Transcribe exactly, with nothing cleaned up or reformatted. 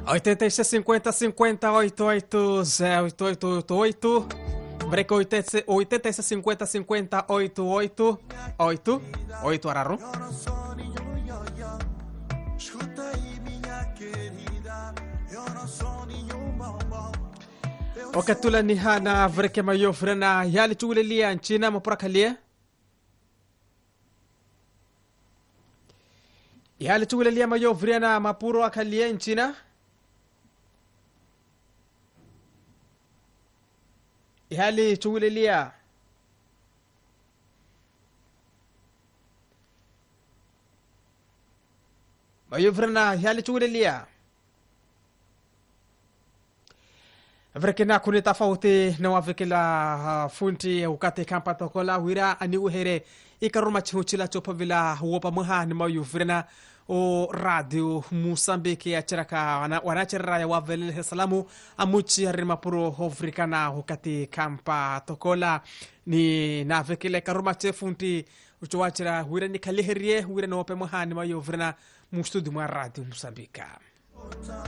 oitenta e seis cinquenta cinquenta oito oito zero oito oito oito oito. Break oitenta e seis cinquenta cinquenta oito oito oito oito araro. Okatula ni hana vreke mayo frena yali chule lia nchina moprakalia. Yali chule lia mayo vrena mapuro akalia nchina. Yali chule lia. Mayo vrena yali chule lia. Vrekena kuni tafauti na wavekela uh, funti ukate kampa tokola wira ani uhere ikaruma chihuchila chopa vila wopa muha ni mayu vrena o radio Mosambiki achiraka wana, wanachirra ya wavele salamu amuchi harima puro hovrikana ukate kampa tokola ni na vekele karuma chifunti uchowachira wira ni kaliherie wira na wopa muha ni mayu vrena mustudi mwa radio Mosambika.